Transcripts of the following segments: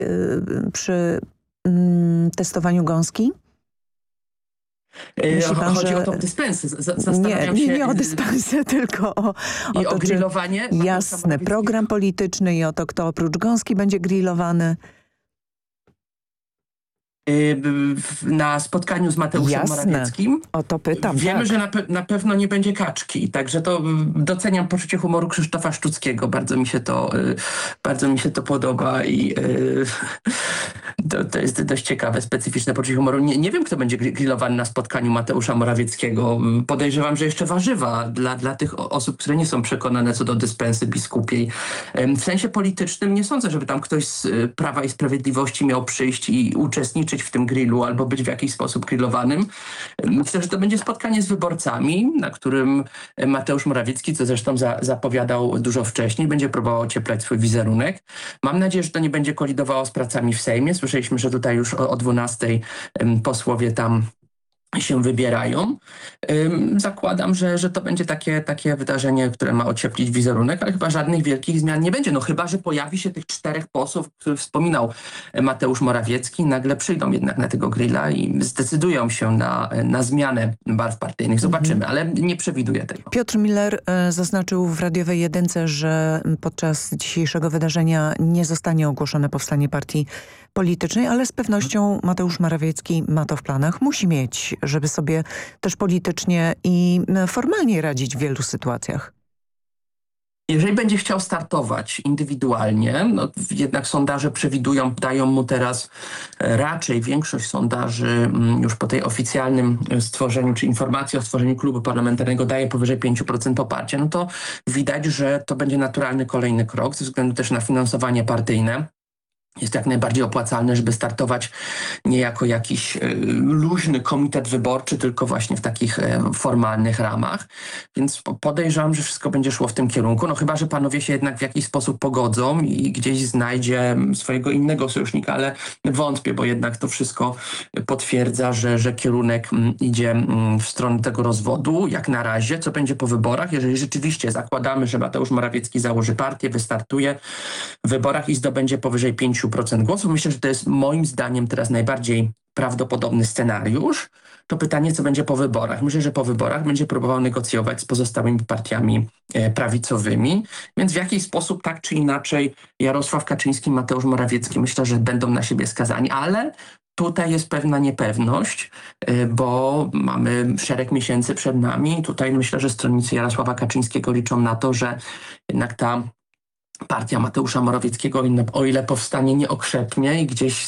przy testowaniu gąski? Chodzi o to dyspensy. Nie o dyspensy, tylko o to, grillowanie? Jasne, program polityczny i o to, kto oprócz gąski będzie grillowany. Na spotkaniu z Mateuszem Morawieckim. O to pytam. Wiemy, że na pewno nie będzie kaczki. Także to doceniam poczucie humoru Krzysztofa Szczuckiego. Bardzo mi się to podoba i to jest dość ciekawe, specyficzne poczucie humoru. Nie wiem, kto będzie grillowany na spotkaniu Mateusza Morawieckiego. Podejrzewam, że jeszcze warzywa dla tych osób, które nie są przekonane co do dyspensy biskupiej. W sensie politycznym nie sądzę, żeby tam ktoś z Prawa i Sprawiedliwości miał przyjść i uczestniczyć w tym grillu albo być w jakiś sposób grillowanym. Myślę, że to będzie spotkanie z wyborcami, na którym Mateusz Morawiecki, co zresztą zapowiadał dużo wcześniej, będzie próbował ocieplać swój wizerunek. Mam nadzieję, że to nie będzie kolidowało z pracami w Sejmie. Słyszeliśmy, że tutaj już o 12:00 posłowie tam się wybierają. Zakładam, że to będzie takie wydarzenie, które ma ocieplić wizerunek, ale chyba żadnych wielkich zmian nie będzie. No chyba, że pojawi się tych 4 posłów, których wspominał Mateusz Morawiecki, nagle przyjdą jednak na tego grilla i zdecydują się na zmianę barw partyjnych. Zobaczymy, ale nie przewiduję tego. Piotr Miller zaznaczył w radiowej jedynce, że podczas dzisiejszego wydarzenia nie zostanie ogłoszone powstanie partii politycznej, ale z pewnością Mateusz Morawiecki ma to w planach. Musi mieć, żeby sobie też politycznie i formalnie radzić w wielu sytuacjach. Jeżeli będzie chciał startować indywidualnie, no jednak sondaże przewidują, dają mu teraz raczej większość sondaży już po tej oficjalnym stworzeniu, czy informacji o stworzeniu klubu parlamentarnego daje powyżej 5% poparcia, no to widać, że to będzie naturalny kolejny krok ze względu też na finansowanie partyjne. Jest jak najbardziej opłacalne, żeby startować nie jako jakiś luźny komitet wyborczy, tylko właśnie w takich formalnych ramach. Więc podejrzewam, że wszystko będzie szło w tym kierunku. No chyba, że panowie się jednak w jakiś sposób pogodzą i gdzieś znajdzie swojego innego sojusznika, ale wątpię, bo jednak to wszystko potwierdza, że kierunek idzie w stronę tego rozwodu. Jak na razie, co będzie po wyborach, jeżeli rzeczywiście zakładamy, że Mateusz Morawiecki założy partię, wystartuje w wyborach i zdobędzie powyżej 5% głosów. Myślę, że to jest moim zdaniem teraz najbardziej prawdopodobny scenariusz. To pytanie, co będzie po wyborach. Myślę, że po wyborach będzie próbował negocjować z pozostałymi partiami prawicowymi, więc w jakiś sposób tak czy inaczej Jarosław Kaczyński i Mateusz Morawiecki myślę, że będą na siebie skazani, ale tutaj jest pewna niepewność, bo mamy szereg miesięcy przed nami. Tutaj myślę, że stronnicy Jarosława Kaczyńskiego liczą na to, że jednak ta partia Mateusza Morawieckiego, o ile powstanie, nie okrzepnie i gdzieś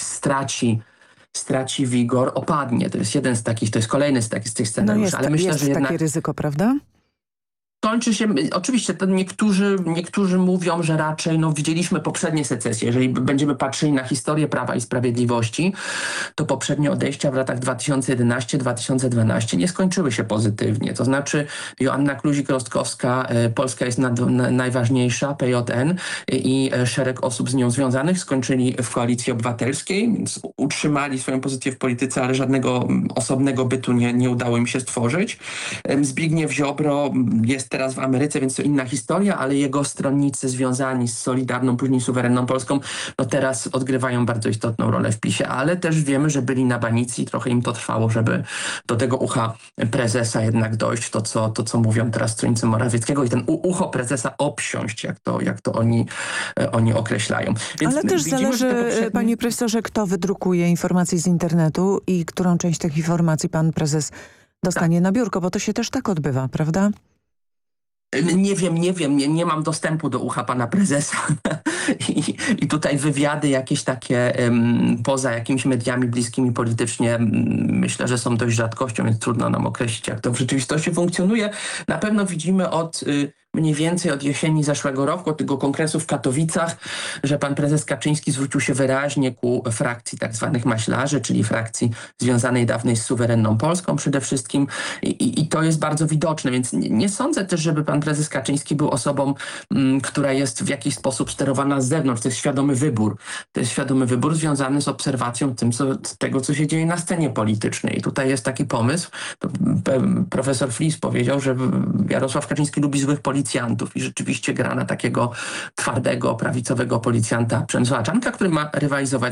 straci wigor, opadnie. To jest jeden z takich, to jest kolejny z tych scenariuszy. Ale myślę, że jednak takie ryzyko, prawda? kończy się, oczywiście to niektórzy mówią, że raczej widzieliśmy poprzednie secesje. Jeżeli będziemy patrzyli na historię Prawa i Sprawiedliwości, to poprzednie odejścia w latach 2011-2012 nie skończyły się pozytywnie. To znaczy Joanna Kluzik-Rostkowska, Polska jest najważniejsza, PJN i szereg osób z nią związanych skończyli w Koalicji Obywatelskiej, więc utrzymali swoją pozycję w polityce, ale żadnego osobnego bytu nie udało im się stworzyć. Zbigniew Ziobro jest teraz w Ameryce, więc to inna historia, ale jego stronnicy związani z Solidarną, później Suwerenną Polską, teraz odgrywają bardzo istotną rolę w PiS-ie, ale też wiemy, że byli na banicy i trochę im to trwało, żeby do tego ucha prezesa jednak dojść, to co mówią teraz stronnicy Morawieckiego i ten ucho prezesa obsiąść, jak to oni określają. Więc ale też zależy, panie profesorze, kto wydrukuje informacje z internetu i którą część tych informacji pan prezes dostanie na biurko, bo to się też tak odbywa, prawda? Nie wiem, nie mam dostępu do ucha pana prezesa I tutaj wywiady jakieś takie poza jakimiś mediami bliskimi politycznie myślę, że są dość rzadkością, więc trudno nam określić, jak to w rzeczywistości funkcjonuje. Na pewno widzimy mniej więcej od jesieni zeszłego roku, od tego kongresu w Katowicach, że pan prezes Kaczyński zwrócił się wyraźnie ku frakcji tak zwanych maślarzy, czyli frakcji związanej dawniej z Suwerenną Polską przede wszystkim i to jest bardzo widoczne, więc nie sądzę też, żeby pan prezes Kaczyński był osobą, która jest w jakiś sposób sterowana z zewnątrz. To jest świadomy wybór. To jest świadomy wybór związany z obserwacją tego, co się dzieje na scenie politycznej. I tutaj jest taki pomysł, profesor Flis powiedział, że Jarosław Kaczyński lubi złych polityków, policjantów i rzeczywiście gra na takiego twardego, prawicowego policjanta Przemysława Czarnka, który ma rywalizować